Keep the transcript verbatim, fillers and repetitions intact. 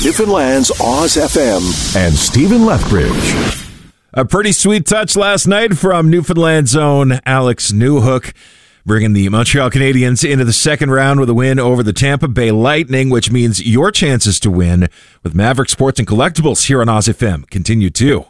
Newfoundland's Oz F M and Stephen Lethbridge. A pretty sweet touch last night from Newfoundland's own Alex Newhook, bringing the Montreal Canadiens into the second round with a win over the Tampa Bay Lightning, which means your chances to win with Maverick Sports and Collectibles here on Oz F M continue too.